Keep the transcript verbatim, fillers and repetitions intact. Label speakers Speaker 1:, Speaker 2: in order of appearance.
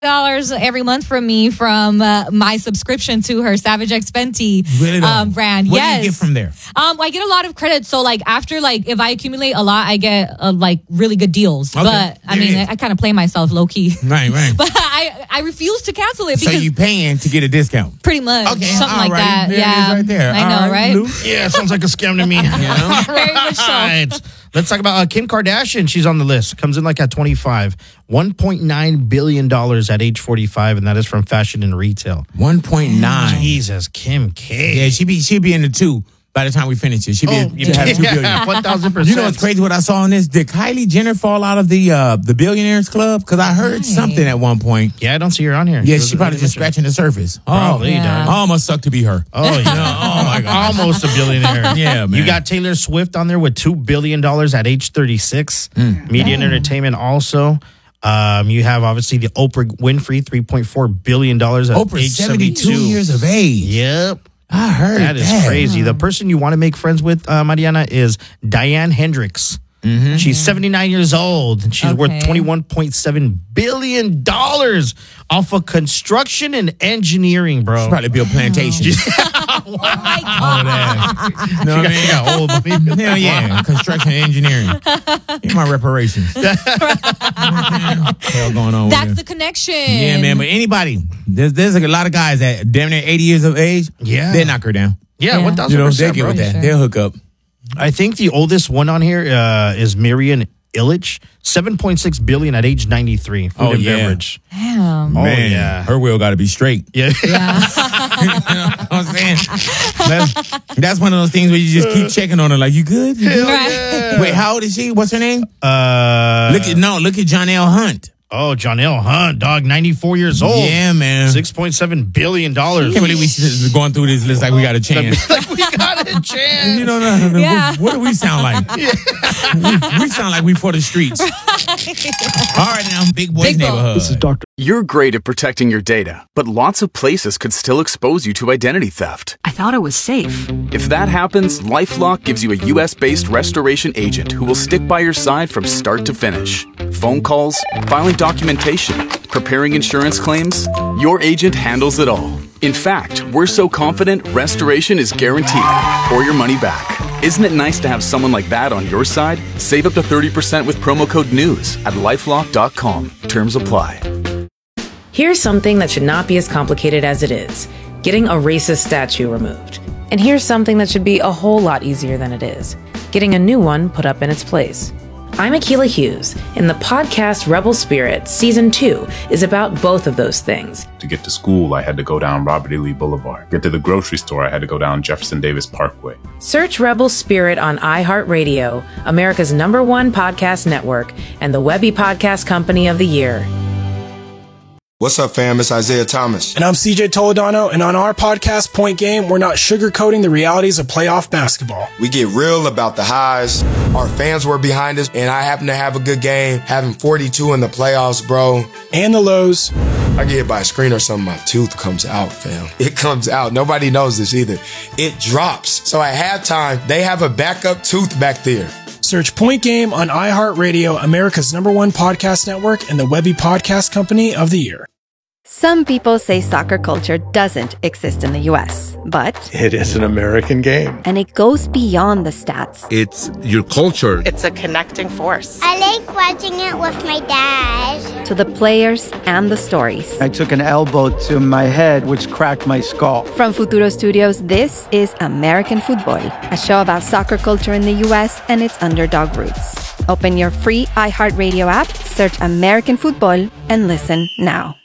Speaker 1: dollars every month from me from uh, my subscription to her Savage X Fenty
Speaker 2: Really
Speaker 1: um, brand.
Speaker 2: What
Speaker 1: yes.
Speaker 2: do you get from there?
Speaker 1: Um, I get a lot of credit. So like after like if I accumulate a lot, I get uh, like really good deals.
Speaker 2: Okay.
Speaker 1: But I
Speaker 2: Yeah,
Speaker 1: mean,
Speaker 2: yeah.
Speaker 1: I, I kind of play myself low key.
Speaker 2: Right, right.
Speaker 1: But I I refuse to cancel it
Speaker 2: So
Speaker 1: because
Speaker 2: you paying to get a discount?
Speaker 1: pretty much
Speaker 2: Okay,
Speaker 1: something
Speaker 2: all
Speaker 1: like
Speaker 2: right.
Speaker 1: that.
Speaker 2: There it is
Speaker 1: yeah,
Speaker 2: right there.
Speaker 1: I
Speaker 2: All
Speaker 1: know,
Speaker 2: right,
Speaker 1: right?
Speaker 2: Lou.
Speaker 3: Yeah, sounds like a scam to me.
Speaker 1: Very much so.
Speaker 3: All right. Let's talk about uh, Kim Kardashian. She's on the list. Comes in like at twenty-five. one point nine billion dollars at age forty-five, and that is from fashion and retail.
Speaker 2: one point nine.
Speaker 3: Jesus, Kim K.
Speaker 2: Yeah, she be she be in the two by the time we finish it. She be
Speaker 3: Oh,
Speaker 2: in, she have two billion.
Speaker 3: yeah, one thousand percent.
Speaker 2: You know what's crazy? What I saw on this? Did Kylie Jenner fall out of the uh, the billionaires club? Because I heard
Speaker 1: Right.
Speaker 2: something at one point.
Speaker 3: Yeah, I don't see her on here.
Speaker 2: Yeah,
Speaker 3: Doesn't
Speaker 2: she probably
Speaker 3: really
Speaker 2: just
Speaker 3: mention
Speaker 2: scratching the surface.
Speaker 3: Probably,
Speaker 2: oh,
Speaker 1: yeah.
Speaker 2: oh, must suck to be her.
Speaker 3: Oh, yeah.
Speaker 2: Oh, my God.
Speaker 3: Almost a billionaire.
Speaker 2: Yeah, man.
Speaker 3: You got Taylor Swift on there with two billion dollars at age thirty-six.
Speaker 2: Mm.
Speaker 3: Media and entertainment also. Um, you have obviously the Oprah Winfrey, three point four billion dollars at
Speaker 2: Oprah,
Speaker 3: age
Speaker 2: seventy-two
Speaker 3: seventy-two.
Speaker 2: years of age.
Speaker 3: Yep.
Speaker 2: I heard
Speaker 3: That is
Speaker 2: that.
Speaker 3: crazy. The person you want to make friends with, uh, Mariana, is Diane Hendricks.
Speaker 2: Mm-hmm.
Speaker 3: She's seventy-nine years old, and she's
Speaker 1: Okay.
Speaker 3: worth twenty-one point seven billion dollars off of construction and engineering, bro.
Speaker 2: She probably built plantations.
Speaker 1: Oh my
Speaker 2: All
Speaker 1: god!
Speaker 2: that. You know what I mean?
Speaker 3: She got old money.
Speaker 2: Hell yeah. Construction and engineering. Get my reparations. Hell going on
Speaker 1: That's
Speaker 2: with
Speaker 1: the connection.
Speaker 2: Yeah, man. But anybody, there's there's like a lot of guys that damn near eighty years of age.
Speaker 3: Yeah.
Speaker 2: They knock her down.
Speaker 3: Yeah,
Speaker 1: Yeah.
Speaker 3: one
Speaker 2: You
Speaker 3: thousand
Speaker 2: know, they
Speaker 3: percent,
Speaker 2: get
Speaker 3: bro.
Speaker 2: with that.
Speaker 1: Sure.
Speaker 2: They'll hook up.
Speaker 3: I think the oldest one on here uh, is Marian Illich, seven point six billion at age ninety-three. Food
Speaker 2: Oh,
Speaker 3: and
Speaker 2: yeah.
Speaker 3: beverage.
Speaker 1: Damn.
Speaker 3: Oh,
Speaker 2: Man,
Speaker 3: yeah.
Speaker 2: her will got to be straight.
Speaker 3: Yeah.
Speaker 1: Yeah.
Speaker 2: You know what I'm saying? That's, that's one of those things where you just keep checking on her, like, you good? You good?
Speaker 1: Right.
Speaker 2: Wait, how old is she? What's her name?
Speaker 3: Uh,
Speaker 2: Look at no, look at Jonelle Hunt.
Speaker 3: oh, Jonelle Hunt, dog, ninety-four years old.
Speaker 2: Yeah, man.
Speaker 3: six point seven billion dollars.
Speaker 2: Can't believe we s- going through this list like we got a chance.
Speaker 3: we got a chance.
Speaker 2: You know, no, no, no.
Speaker 1: Yeah.
Speaker 2: What, what do we sound like? we, we sound like we for the streets. All right, now, Big Boy's
Speaker 1: Big Boy.
Speaker 2: Neighborhood.
Speaker 4: This is Doctor
Speaker 5: You're great at protecting your data, but lots of places could still expose you to identity theft.
Speaker 6: I thought it was safe.
Speaker 5: If that happens, LifeLock gives you a U S-based restoration agent who will stick by your side from start to finish. Phone calls, filing documentation, preparing insurance claims, your agent handles it all. In fact, we're so confident restoration is guaranteed or your money back. Isn't it nice to have someone like that on your side? Save up to thirty percent with promo code NEWS at lifelock dot com. Terms apply.
Speaker 7: Here's something that should not be as complicated as it is. Getting a racist statue removed. And here's something that should be a whole lot easier than it is. Getting a new one put up in its place. I'm Akilah Hughes, and the podcast Rebel Spirit Season two is about both of those things.
Speaker 8: To get to school, I had to go down Robert E. Lee Boulevard. Get to the grocery store, I had to go down Jefferson Davis Parkway.
Speaker 7: Search Rebel Spirit on iHeartRadio, America's number one podcast network, and the Webby Podcast Company of the Year.
Speaker 9: What's up, fam? It's Isaiah Thomas.
Speaker 4: And I'm C J Toledano, and on our podcast, Point Game, we're not sugarcoating the realities of playoff basketball.
Speaker 9: We get real about the highs. Our fans were behind us, and I happen to have a good game, having forty-two in the playoffs, bro.
Speaker 4: And the lows.
Speaker 9: I get hit by a screen or something, my tooth comes out, fam. It comes out. Nobody knows this either. It drops. So at halftime, they have a backup tooth back there.
Speaker 4: Search Point Game on iHeartRadio, America's number one podcast network, and the Webby Podcast Company of the Year.
Speaker 10: Some people say soccer culture doesn't exist in the U S, but
Speaker 11: it is an American game.
Speaker 10: And it goes beyond the stats.
Speaker 11: It's your culture.
Speaker 12: It's a connecting force.
Speaker 13: I like watching it with my dad.
Speaker 10: To the players and the stories.
Speaker 14: I took an elbow to my head, which cracked my skull.
Speaker 10: From Futuro Studios, this is American Football, a show about soccer culture in the U S and its underdog roots. Open your free iHeartRadio app, search American Football, and listen now.